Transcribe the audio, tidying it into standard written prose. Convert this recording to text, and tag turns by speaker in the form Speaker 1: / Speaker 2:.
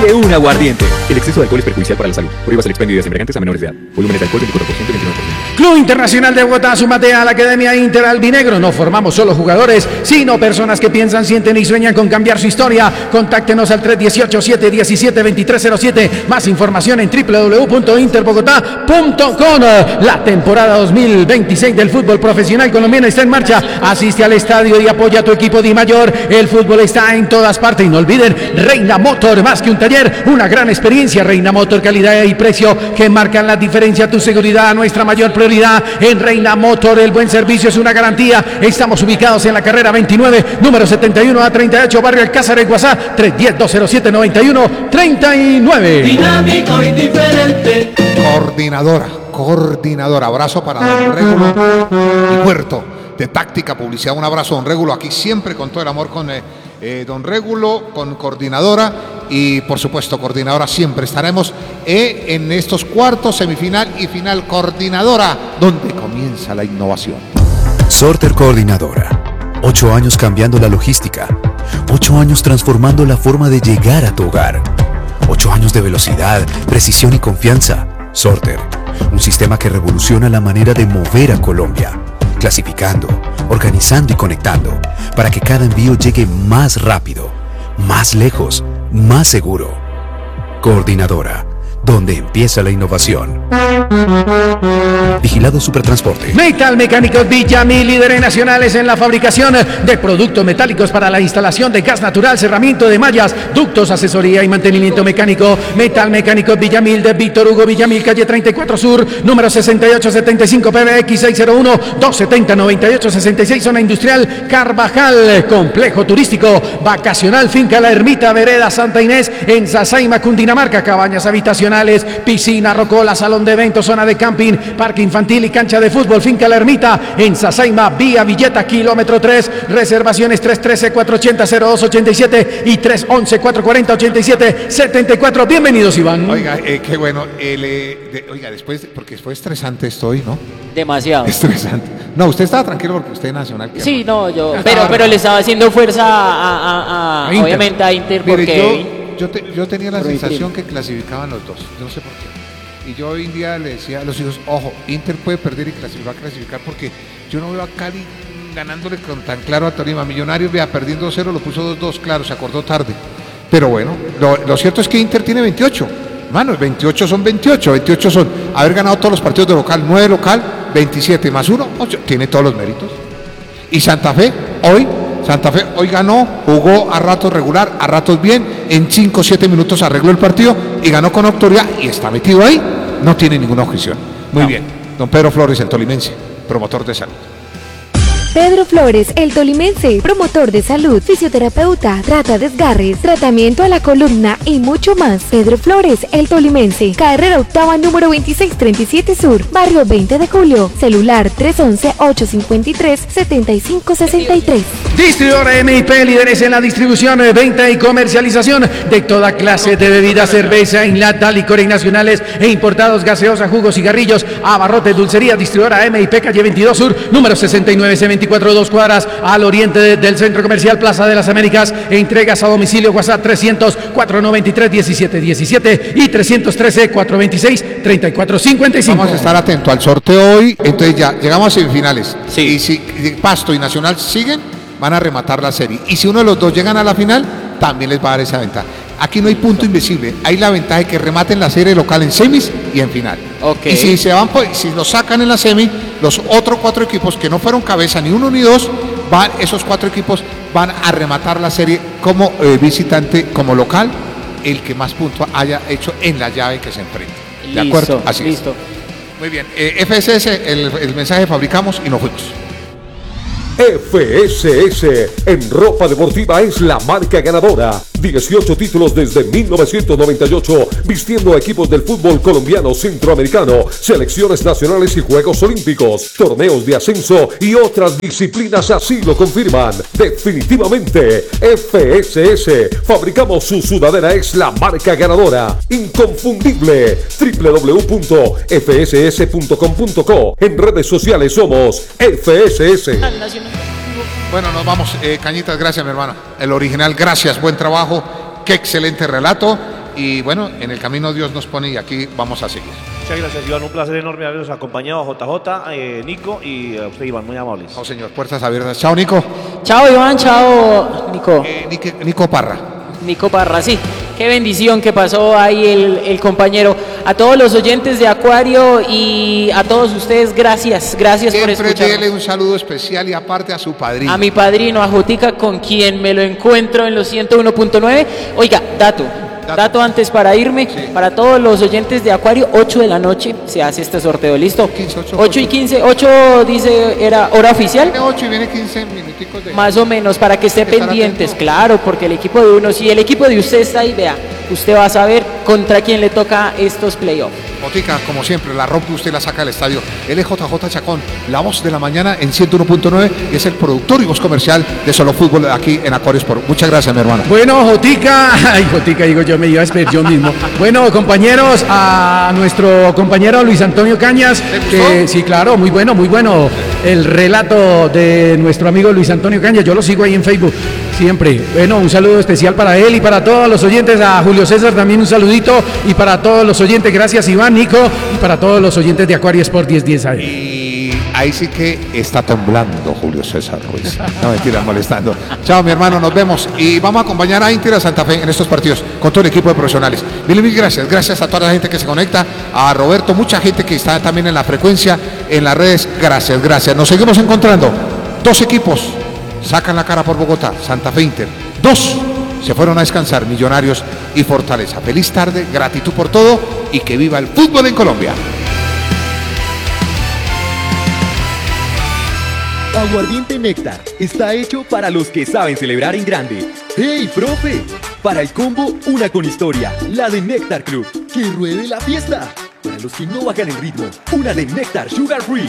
Speaker 1: que un aguardiente. El exceso de alcohol es perjudicial para la salud. Prohíbas el expendio de embriagantes a menores de edad. Volúmenes de alcohol 24% y 29%.
Speaker 2: Club Internacional de Bogotá, súmate a la Academia Inter Albinegro. No formamos solo jugadores, sino personas que piensan, sienten y sueñan con cambiar su historia. Contáctenos al 318-717-2307. Más información en www.interbogotá.com. La temporada 2026 del fútbol profesional colombiano está en marcha. Asiste al estadio y apoya a tu equipo Di Mayor. El fútbol está en todas partes. Y no olviden, Reina Motor, más que un taller, una gran experiencia. Reina Motor, calidad y precio que marcan la diferencia. Tu seguridad, nuestra mayor prioridad. En Reina Motor, el buen servicio es una garantía. Estamos ubicados en la carrera 29, número 71 a 38, barrio Alcázar, en WhatsApp 310-207-9139.
Speaker 3: Dinámico y diferente.
Speaker 4: Coordinadora. Abrazo para don Régulo y Puerto de Táctica Publicidad. Un abrazo, don Régulo, aquí siempre con todo el amor con don Régulo, con Coordinadora. Y por supuesto, Coordinadora, siempre estaremos en estos cuartos, semifinal y final. Coordinadora, donde comienza la innovación.
Speaker 5: Sorter Coordinadora. 8 años cambiando la logística. 8 años transformando la forma de llegar a tu hogar. 8 años de velocidad, precisión y confianza. Sorter, un sistema que revoluciona la manera de mover a Colombia. Clasificando, organizando y conectando para que cada envío llegue más rápido, más lejos, más seguro. Coordinadora, donde empieza la innovación. Vigilado Supertransporte.
Speaker 2: Metal Mecánicos Villamil, líderes nacionales en la fabricación de productos metálicos para la instalación de gas natural, cerramiento de mallas, ductos, asesoría y mantenimiento mecánico. Metal Mecánicos Villamil de Víctor Hugo Villamil, calle 34 Sur, número 6875, PBX 601-270-9866, zona industrial Carvajal. Complejo turístico vacacional Finca La Ermita, vereda Santa Inés, en Sasaima, Cundinamarca. Cabañas habitacionales, piscina, rocola, salón de eventos, zona de camping, parque infantil y cancha de fútbol. Finca La Ermita, en Sasaima, vía Villeta, kilómetro 3. Reservaciones 313-480-0287 y 311-440-8774. Bienvenidos, Iván.
Speaker 4: Oiga, qué bueno. Oiga, porque fue estresante esto hoy, ¿no?
Speaker 6: Demasiado.
Speaker 4: Estresante. No, usted estaba tranquilo porque usted es nacional.
Speaker 6: Sí, no, yo. Pero le estaba haciendo fuerza a
Speaker 4: Inter.
Speaker 6: Obviamente a Inter,
Speaker 4: Mire,
Speaker 6: porque.
Speaker 4: Yo tenía la sensación que clasificaban los dos. Yo no sé por qué. Y yo hoy en día le decía a los hijos, ojo, Inter puede perder y va a clasificar, porque yo no veo a Cali ganándole con tan claro a Tolima. Millonarios, vea, perdiendo 0, lo puso 2-2, claro, se acordó tarde. Pero bueno, lo cierto es que Inter tiene 28. Hermanos, 28 son 28. 28 son haber ganado todos los partidos de local, 9 local, 27 más 1, 8. Tiene todos los méritos. Y Santa Fe hoy ganó, jugó a ratos regular, a ratos bien, en 5 o 7 minutos arregló el partido y ganó con autoridad y está metido ahí, no tiene ninguna objeción. Muy bien, don Pedro Flores, el tolimense, promotor de salud.
Speaker 7: Pedro Flores, el tolimense, promotor de salud, fisioterapeuta, trata desgarres, tratamiento a la columna y mucho más. Pedro Flores, el tolimense, carrera octava número 2637 Sur, barrio 20 de Julio, celular 311-853-7563.
Speaker 2: Distribuidor MIP, líderes en la distribución, venta y comercialización de toda clase de bebidas, cerveza, en lata, licores nacionales e importados, gaseosa, jugos, cigarrillos, abarrotes, dulcería. Distribuidora MIP, calle 22 Sur, número 69, 24, 2 cuadras al oriente del Centro Comercial Plaza de las Américas. Entregas a domicilio, WhatsApp 300-493-1717 y 313-426-3455.
Speaker 4: Vamos a estar atentos al sorteo hoy. Entonces ya llegamos a semifinales.
Speaker 6: Sí.
Speaker 4: Y si Pasto y Nacional siguen, van a rematar la serie. Y si uno de los dos llegan a la final, también les va a dar esa ventaja. Aquí no hay punto invisible. Hay la ventaja de que rematen la serie local en semis y en final.
Speaker 6: Okay.
Speaker 4: Y si si lo sacan en la semi, los otros 4 equipos que no fueron cabeza ni 1 ni 2, esos 4 equipos van a rematar la serie como visitante, como local, el que más puntos haya hecho en la llave que se enfrenta. ¿De acuerdo? Así
Speaker 6: listo.
Speaker 4: Es. Muy bien. FSS, el mensaje fabricamos y nos fuimos.
Speaker 8: FSS en ropa deportiva es la marca ganadora. 18 títulos desde 1998, vistiendo a equipos del fútbol colombiano, centroamericano, selecciones nacionales y Juegos Olímpicos, torneos de ascenso y otras disciplinas así lo confirman. Definitivamente, FSS, fabricamos su sudadera, es la marca ganadora, inconfundible. www.fss.com.co. En redes sociales somos FSS.
Speaker 4: Bueno, nos vamos. Cañitas, gracias, mi hermano. El original, gracias, buen trabajo. Qué excelente relato. y bueno, en el camino Dios nos pone y aquí vamos a seguir.
Speaker 9: Muchas gracias, Iván. Un placer enorme haberlos acompañado, JJ, Nico y a usted, Iván. Muy amables.
Speaker 4: No, señor, puertas abiertas. Chao, Nico.
Speaker 6: Chao, Iván, chao, Nico.
Speaker 4: Nico Parra.
Speaker 6: Nico Parra, sí. Qué bendición que pasó ahí el compañero. A todos los oyentes de Acuario y a todos ustedes, gracias por
Speaker 4: Siempre
Speaker 6: escucharnos.
Speaker 4: déle un saludo especial y aparte a su padrino.
Speaker 6: A mi padrino, a Jotica, con quien me lo encuentro en los 101.9. Oiga, dato antes para irme, para todos los oyentes de Acuario, 8 de la noche se hace este sorteo, ¿listo? 8 y 15, 8 dice, era hora oficial.
Speaker 4: Viene 8 y viene 15 minuticos de...
Speaker 6: Más o menos, para que estén
Speaker 4: Estar
Speaker 6: pendientes,
Speaker 4: atento.
Speaker 6: claro, porque el equipo de uno, si el equipo de usted está ahí, vea, usted va a saber contra quién le toca estos playoffs.
Speaker 4: Botica, como siempre, la rompe usted, la saca del estadio. Él es JJ Chacón, la voz de la mañana en 101.9 y es el productor y voz comercial de Solo Fútbol aquí en Acuario Sport. Muchas gracias, mi hermano.
Speaker 2: Bueno, Jotica, ay, Jotica, digo yo, me iba a esperar yo mismo. Bueno, compañeros, a nuestro compañero Luis Antonio Cañas, que sí, claro, muy bueno el relato de nuestro amigo Luis Antonio Cañas, yo lo sigo ahí en Facebook, siempre. Bueno, un saludo especial para él y para todos los oyentes, a Julio César también un saludito, y para todos los oyentes, gracias Iván, Nico, y para todos los oyentes de Acuario Sport 1010 AM.
Speaker 4: Y ahí sí que está temblando Julio César Ruiz. No, mentira, molestando. Chao, mi hermano, nos vemos. Y vamos a acompañar a Inter a Santa Fe en estos partidos con todo el equipo de profesionales. Mil gracias. Gracias a toda la gente que se conecta, a Roberto, mucha gente que está también en la frecuencia, en las redes. Gracias. Nos seguimos encontrando. 2 equipos sacan la cara por Bogotá, Santa Fe Inter. 2 se fueron a descansar, Millonarios y Fortaleza. Feliz tarde, gratitud por todo y que viva el fútbol en Colombia.
Speaker 1: Aguardiente Néctar está hecho para los que saben celebrar en grande. ¡Hey, profe! Para el combo, una con historia, la de Néctar Club. ¡Que ruede la fiesta! Para los que no bajan el ritmo, una de Néctar Sugar Free.